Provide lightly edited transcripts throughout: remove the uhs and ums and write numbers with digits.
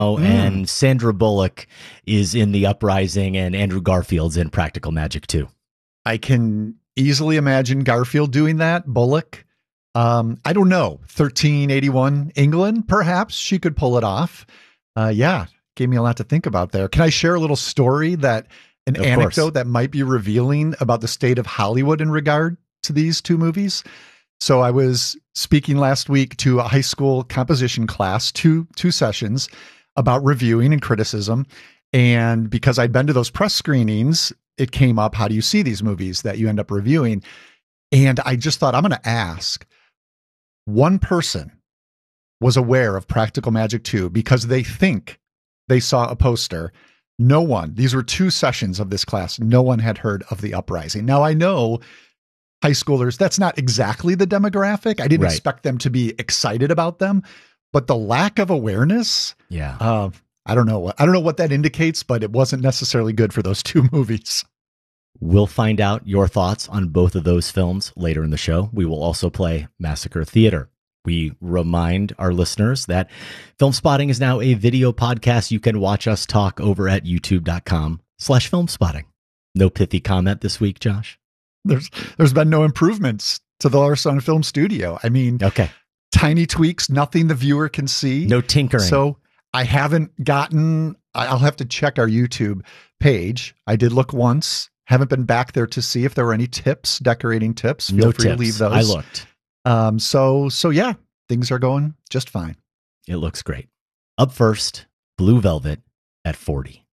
and Sandra Bullock is in The Uprising, and Andrew Garfield's in Practical Magic 2. I can easily imagine Garfield doing that. Bullock, I don't know, 1381 England, perhaps she could pull it off. Yeah, gave me a lot to think about there. Can I share a little story an anecdote that might be revealing about the state of Hollywood in regard to these two movies? So I was speaking last week to a high school composition class, two sessions about reviewing and criticism. And because I'd been to those press screenings, it came up, how do you see these movies that you end up reviewing? And I just thought, I'm going to ask, one person was aware of Practical Magic 2 because they think they saw a poster. No one, these were two sessions of this class, no one had heard of The Uprising. Now, I know high schoolers, that's not exactly the demographic. I didn't expect them to be excited about them, but the lack of awareness, I don't know what that indicates, but it wasn't necessarily good for those two movies. We'll find out your thoughts on both of those films later in the show. We will also play Massacre Theater. We remind our listeners that Film Spotting is now a video podcast. You can watch us talk over at youtube.com/filmspotting. No pithy comment this week, Josh? There's been no improvements to the Larson Film Studio. I mean, tiny tweaks, nothing the viewer can see. No tinkering. So I haven't gotten, I'll have to check our YouTube page. I did look once, haven't been back there to see if there were any tips, decorating tips. Feel free to leave those. I looked. So yeah, things are going just fine. It looks great. Up first, Blue Velvet at 40.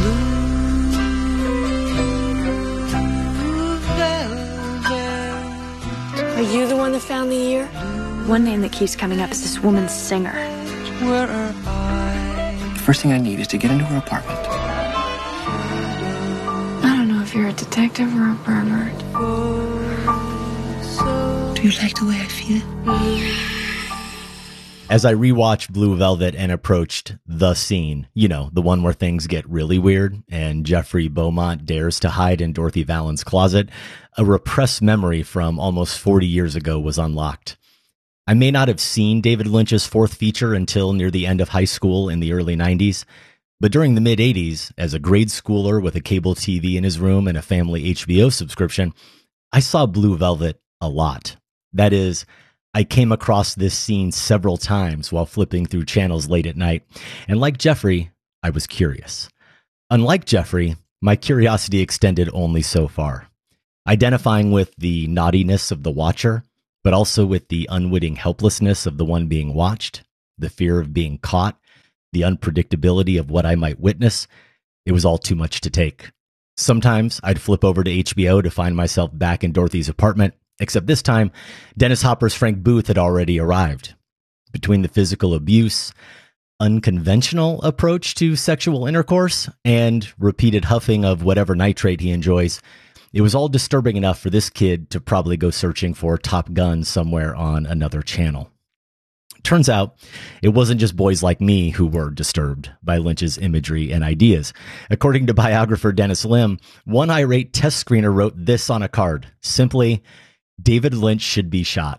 Are you the one that found the ear? One name that keeps coming up is this woman's singer. The first thing I need is to get into her apartment. I don't know if you're a detective or a pervert. Do you like the way I feel? As I rewatched Blue Velvet and approached the scene, you know, the one where things get really weird and Jeffrey Beaumont dares to hide in Dorothy Vallen's closet, a repressed memory from almost 40 years ago was unlocked. I may not have seen David Lynch's fourth feature until near the end of high school in the early 90s, but during the mid-80s, as a grade schooler with a cable TV in his room and a family HBO subscription, I saw Blue Velvet a lot. That is, I came across this scene several times while flipping through channels late at night, and like Jeffrey, I was curious. Unlike Jeffrey, my curiosity extended only so far, identifying with the naughtiness of the watcher, but also with the unwitting helplessness of the one being watched, the fear of being caught, the unpredictability of what I might witness. It was all too much to take. Sometimes I'd flip over to HBO to find myself back in Dorothy's apartment, except this time, Dennis Hopper's Frank Booth had already arrived. Between the physical abuse, unconventional approach to sexual intercourse, and repeated huffing of whatever nitrate he enjoys, it was all disturbing enough for this kid to probably go searching for Top Gun somewhere on another channel. Turns out, it wasn't just boys like me who were disturbed by Lynch's imagery and ideas. According to biographer Dennis Lim, one irate test screener wrote this on a card, simply, David Lynch should be shot.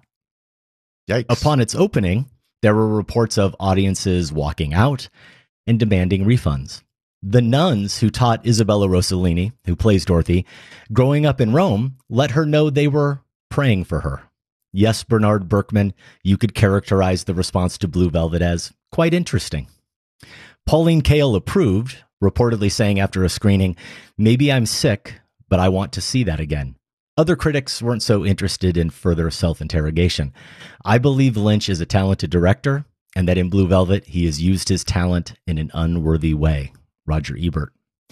Yikes. Upon its opening, there were reports of audiences walking out and demanding refunds. The nuns who taught Isabella Rossellini, who plays Dorothy, growing up in Rome, let her know they were praying for her. Yes, Bernard Berkman, you could characterize the response to Blue Velvet as quite interesting. Pauline Kael approved, reportedly saying after a screening, maybe I'm sick, but I want to see that again. Other critics weren't so interested in further self-interrogation. I believe Lynch is a talented director, and that in Blue Velvet, he has used his talent in an unworthy way. Roger Ebert.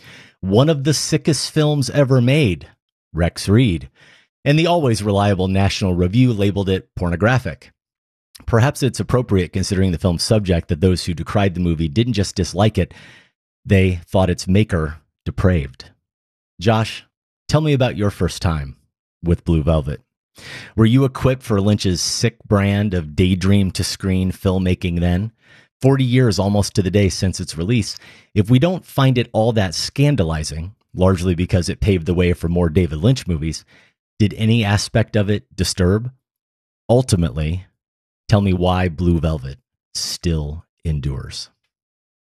One of the sickest films ever made, Rex Reed. And the always reliable National Review labeled it pornographic. Perhaps it's appropriate considering the film's subject that those who decried the movie didn't just dislike it, they thought its maker depraved. Josh, tell me about your first time with Blue Velvet. Were you equipped for Lynch's sick brand of daydream to screen filmmaking then? 40 years almost to the day since its release. If we don't find it all that scandalizing, largely because it paved the way for more David Lynch movies, did any aspect of it disturb? Ultimately, tell me why Blue Velvet still endures.